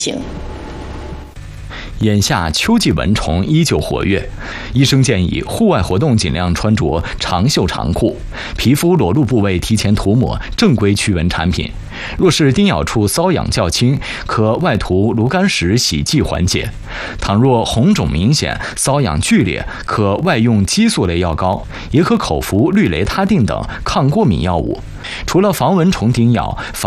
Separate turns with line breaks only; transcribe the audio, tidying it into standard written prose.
行。
眼下秋季蚊虫依旧活跃，医生建议户外活动尽量穿着长袖长裤，皮肤裸露部位提前涂抹正规驱蚊产品。若是叮咬处瘙痒较轻，可外涂炉甘石洗剂缓解；倘若红肿明显、瘙痒剧烈，可外用激素类药膏，也可口服氯雷他定等抗过敏药物。除了防蚊虫叮咬，